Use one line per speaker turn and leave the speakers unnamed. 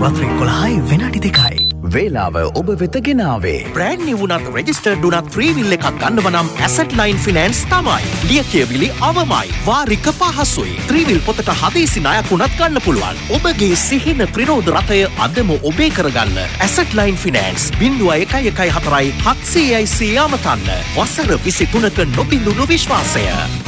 රාත්‍රී 11යි විනාඩි 2යි.
වේලාව ඔබ වෙත ගෙනාවේ.
බ්‍රෑන්ඩ් නිව් උනත් රෙජිස්ටර්ඩ් උනත් ෆ්‍රී විල් එකක් ගන්නව නම් Asset Line Finance තමයි. ලියකියවිලි අවමයි. වාරික පහසුයි. ත්‍රී විල් පොතට හදිසි ණයක් උනත් ගන්න පුළුවන්. ඔබගේ සිහින ත්‍රිරෝධ රථය අදම ඔබේ කරගන්න. Asset Line Finance 0114 700 අමතන්න. වසර 23ක නොබිඳුණු විශ්වාසය.